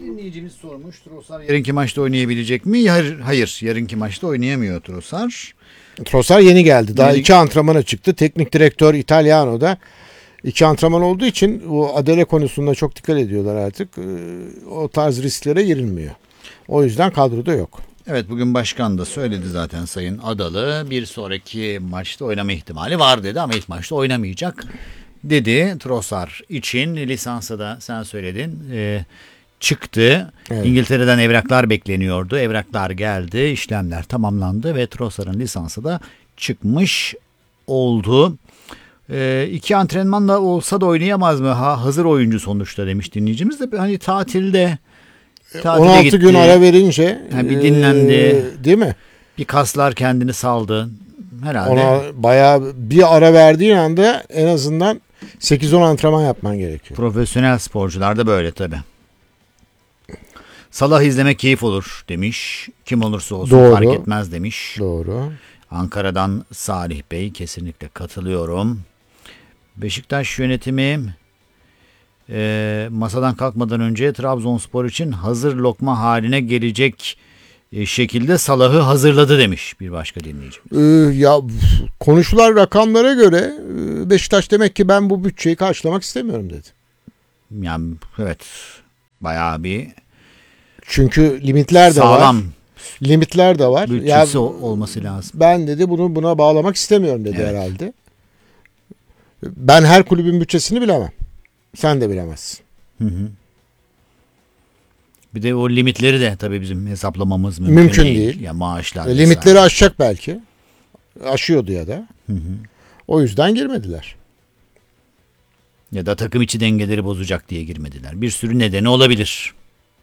dinleyicimiz sormuş. Trossard yarınki maçta oynayabilecek mi? Hayır. Yarınki maçta oynayamıyor Trossard. Trossard yeni geldi. Daha 2 antrenmana çıktı. Teknik direktör Italiano'da 2 antrenman olduğu için bu adele konusunda çok dikkat ediyorlar artık. O tarz risklere girilmiyor. O yüzden kadroda yok. Evet, bugün başkan da söyledi zaten, Sayın Adalı. Bir sonraki maçta oynama ihtimali var dedi ama ilk maçta oynamayacak dedi. Trossard için lisansı da sen söyledin çıktı. Evet. İngiltere'den evraklar bekleniyordu. Evraklar geldi, işlemler tamamlandı ve Trossard'ın lisansı da çıkmış oldu. 2 antrenman da olsa da oynayamaz mı? Hazır oyuncu sonuçta demiş dinleyicimiz de. Hani tatilde 16 gitti. gün ara verince bir dinlendi. Değil mi? Bir kaslar kendini saldı. Herhalde. Ona bayağı bir ara verdiğin anda en azından 8-10 antrenman yapman gerekiyor. Profesyonel sporcular da böyle tabii. Salah izlemek keyif olur demiş. Kim olursa olsun Doğru. fark etmez demiş. Doğru. Ankara'dan Salih Bey, kesinlikle katılıyorum. Beşiktaş yönetimi masadan kalkmadan önce Trabzonspor için hazır lokma haline gelecek şekilde Salah'ı hazırladı demiş bir başka dinleyicimiz. Ya konuşulan rakamlara göre Beşiktaş demek ki ben bu bütçeyi karşılamak istemiyorum dedi. Yani evet, bayağı bir çünkü limitler de sağlam var. Limitler de var. Bütçesi olması lazım. Ben dedi buna bağlamak istemiyorum dedi herhalde. Ben her kulübün bütçesini bilemem. Sen de bilemezsin. Hı. Bir de o limitleri de tabii bizim hesaplamamız mümkün değil. Ya maaşlar. Limitleri aşacak belki. Aşıyordu ya da. Hı. O yüzden girmediler. Ya da takım içi dengeleri bozacak diye girmediler. Bir sürü nedeni olabilir.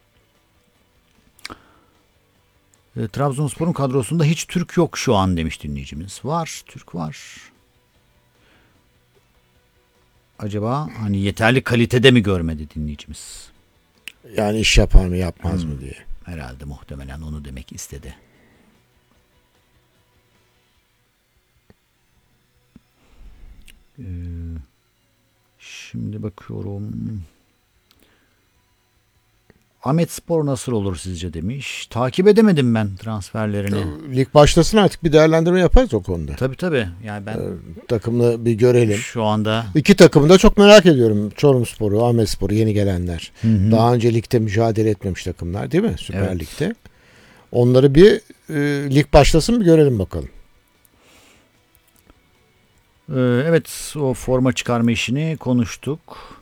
Trabzonspor'un kadrosunda hiç Türk yok şu an demiş dinleyicimiz. Var, Türk var. Acaba hani yeterli kalitede mi görmedi dinleyicimiz? Yani iş yapar mı yapmaz mı diye. Herhalde muhtemelen onu demek istedi. Şimdi bakıyorum. Ahmetspor nasıl olur sizce demiş. Takip edemedim ben transferlerini. Lig başlasın artık, bir değerlendirme yaparız o konuda. Tabii. Yani ben takımını bir görelim. Şu anda 2 takımı da çok merak ediyorum. Çorumspor'u, Ahmetspor'u, yeni gelenler. Hı. Daha önce ligde mücadele etmemiş takımlar değil mi? Süper Lig'de. Onları bir lig başlasın bir görelim bakalım. Evet, o forma çıkarma işini konuştuk.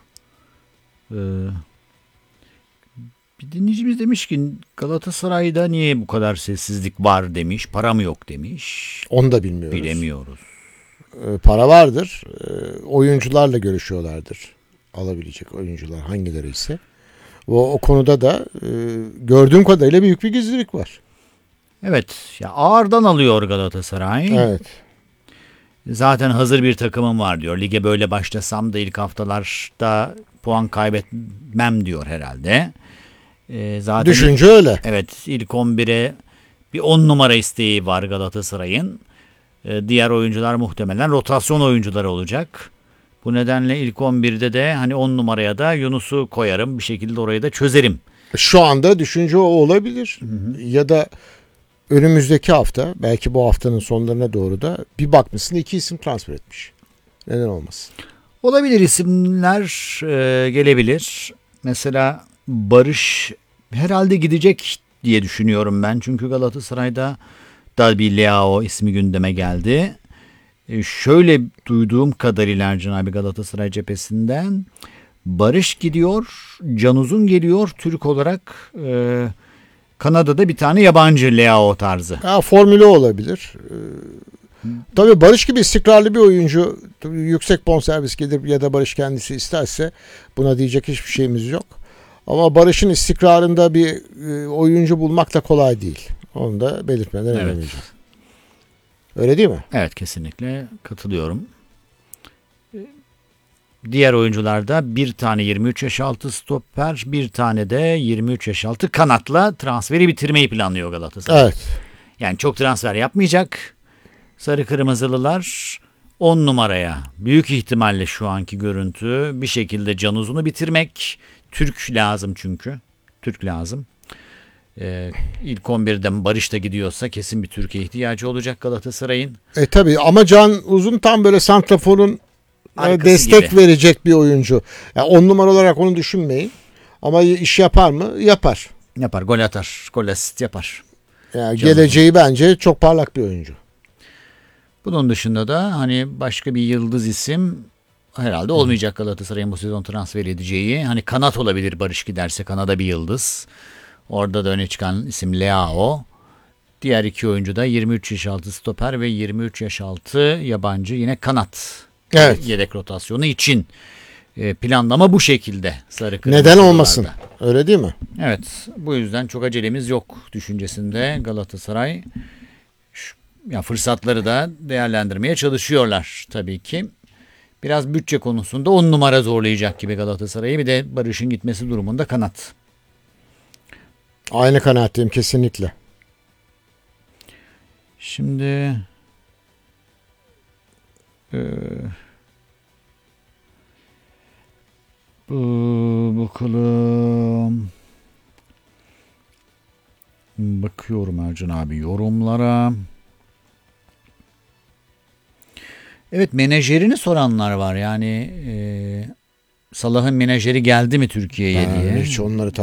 Bir dinleyicimiz demiş ki Galatasaray'da niye bu kadar sessizlik var demiş. Para mı yok demiş. Onu da bilmiyoruz. Bilemiyoruz. Para vardır. Oyuncularla görüşüyorlardır. Alabilecek oyuncular hangileri ise. O konuda da gördüğüm kadarıyla büyük bir gizlilik var. Evet. Ya ağırdan alıyor Galatasaray. Evet. Zaten hazır bir takımım var diyor. Lige böyle başlasam da ilk haftalarda puan kaybetmem diyor herhalde. Zaten düşünce öyle. Evet, ilk 11'e bir 10 numara isteği var Galatasaray'ın. Diğer oyuncular muhtemelen rotasyon oyuncuları olacak. Bu nedenle ilk 11'de de hani 10 numaraya da Yunus'u koyarım. Bir şekilde orayı da çözerim. Şu anda düşünce o olabilir. Hı. Ya da önümüzdeki hafta, belki bu haftanın sonlarına doğru da bir bakmışsın 2 isim transfer etmiş. Neden olmasın? Olabilir, isimler gelebilir. Mesela Barış herhalde gidecek diye düşünüyorum ben. Çünkü Galatasaray'da da bir Leao ismi gündeme geldi. Şöyle duyduğum kadarıyla Cenab-ı Galatasaray cephesinden Barış gidiyor, Can Uzun geliyor Türk olarak. Kanada'da bir tane yabancı Leao tarzı. Formülü olabilir. Tabii Barış gibi istikrarlı bir oyuncu yüksek bonservis gelir ya da Barış kendisi isterse buna diyecek hiçbir şeyimiz yok. Ama Barış'ın istikrarında bir oyuncu bulmak da kolay değil. Onu da belirtmeden edemeyeceğim. Öyle değil mi? Evet, kesinlikle katılıyorum. Diğer oyuncularda bir tane 23 yaş altı stoper, bir tane de 23 yaş altı kanatla transferi bitirmeyi planlıyor Galatasaray. Evet. Yani çok transfer yapmayacak. Sarı Kırmızılılar 10 numaraya büyük ihtimalle şu anki görüntü bir şekilde Can Uzun'u bitirmek. Türk lazım çünkü. Türk lazım. İlk 11'den Barış da gidiyorsa kesin bir Türkiye ihtiyacı olacak Galatasaray'ın. Tabii ama Can Uzun tam böyle santraforun Arkası destek gibi. verecek bir oyuncu. Yani 10 numara olarak onu düşünmeyin. Ama iş yapar mı? Yapar. Yapar, gol atar, gol asist yapar. Yani Can geleceği bence çok parlak bir oyuncu. Bunun dışında da hani başka bir yıldız isim herhalde olmayacak Galatasaray'ın bu sezon transfer edeceği. Hani kanat olabilir, Barış giderse kanada bir yıldız. Orada da öne çıkan isim Leao. Diğer iki oyuncu da 23 yaş altı stoper ve 23 yaş altı yabancı yine kanat. Evet. Yedek rotasyonu için planlama bu şekilde. Sarı kırmızı Neden yollarda. olmasın? Öyle değil mi? Evet, bu yüzden çok acelemiz yok düşüncesinde Galatasaray. Ya fırsatları da değerlendirmeye çalışıyorlar tabii ki. Biraz bütçe konusunda 10 numara zorlayacak gibi Galatasaray'ı. Bir de Barış'ın gitmesi durumunda kanat. Aynı kanaatteyim kesinlikle. Şimdi bakalım. Bakıyorum Ercan abi yorumlara. Evet, menajerini soranlar var. Yani Salah'ın menajeri geldi mi Türkiye'ye diye. Hiç onları